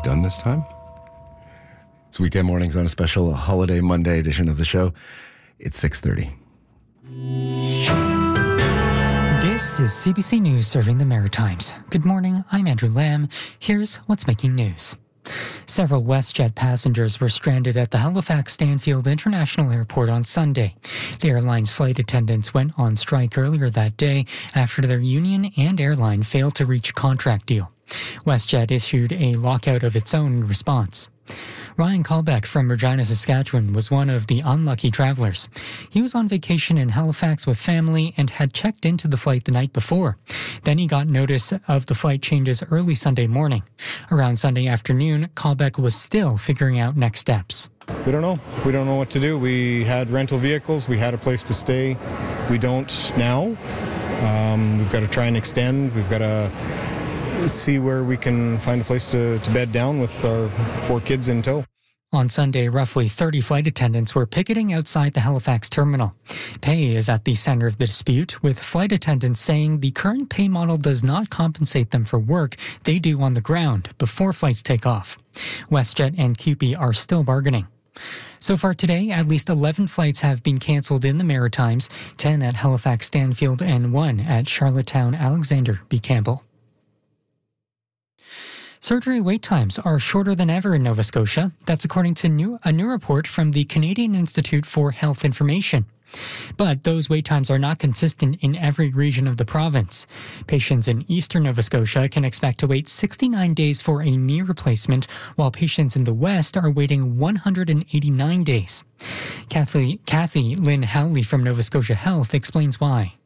We done this time? It's Weekend Mornings on a special holiday Monday edition of the show. It's 6:30. This is CBC News serving the Maritimes. Good morning, I'm Andrew Lamb. Here's what's making news. Several WestJet passengers were stranded at the Halifax Stanfield International Airport on Sunday. The airline's flight attendants went on strike earlier that day after their union and airline failed to reach a contract deal. WestJet issued a lockout of its own in response. Ryan Callbeck from Regina, Saskatchewan was one of the unlucky travelers. He was on vacation in Halifax with family and had checked into the flight the night before. Then he got notice of the flight changes early Sunday morning. Around Sunday afternoon, Callbeck was still figuring out next steps. We don't know. We don't know what to do. We had rental vehicles. We had a place to stay. We don't now. We've got to try and extend. We've got to see where we can find a place to bed down with our 4 kids in tow. On Sunday, roughly 30 flight attendants were picketing outside the Halifax terminal. Pay is at the center of the dispute, with flight attendants saying the current pay model does not compensate them for work they do on the ground before flights take off. WestJet and CUPE are still bargaining. So far today, at least 11 flights have been cancelled in the Maritimes, 10 at Halifax Stanfield and 1 at Charlottetown Alexander B. Campbell. Surgery wait times are shorter than ever in Nova Scotia. That's according to a new report from the Canadian Institute for Health Information. But those wait times are not consistent in every region of the province. Patients in eastern Nova Scotia can expect to wait 69 days for a knee replacement, while patients in the west are waiting 189 days. Kathy Lynn Howley from Nova Scotia Health explains why.